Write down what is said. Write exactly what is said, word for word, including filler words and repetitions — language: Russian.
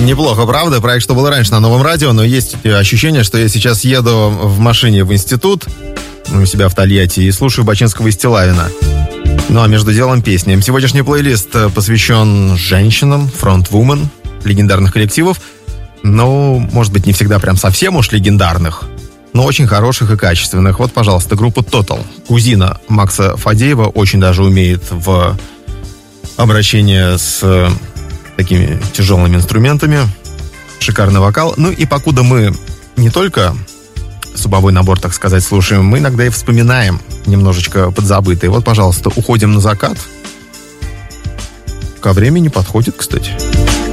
Неплохо, правда? Проект «Что было раньше» на Новом радио, но есть ощущение, что я сейчас еду в машине в институт, у себя в Тольятти, и слушаю Бачинского и Стилавина. Ну а между делом песни. Сегодняшний плейлист посвящен женщинам, фронтвумен, легендарных коллективов. Ну, может быть, не всегда прям совсем уж легендарных, но очень хороших и качественных. Вот, пожалуйста, группа Total. Кузина Макса Фадеева, очень даже умеет в обращении с такими тяжелыми инструментами. Шикарный вокал. Ну и покуда мы не только субовой набор, так сказать, слушаем, мы иногда и вспоминаем немножечко подзабытые. Вот, пожалуйста, «Уходим на закат». Ко времени подходит, кстати.